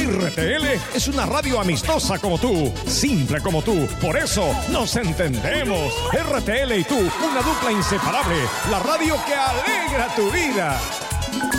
RTL es una radio amistosa como tú, simple como tú, por eso nos entendemos. RTL y tú, una dupla inseparable, la radio que alegra tu vida.